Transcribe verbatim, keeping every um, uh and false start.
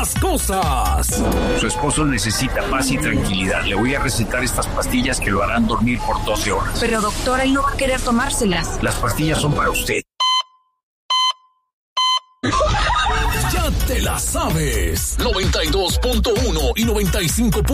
las cosas. Su esposo necesita paz y tranquilidad. Le voy a recetar estas pastillas que lo harán dormir por doce horas. Pero doctora, él no va a querer tomárselas. Las pastillas son para usted. Ya te la sabes. noventa y dos punto uno y noventa y cinco punto uno.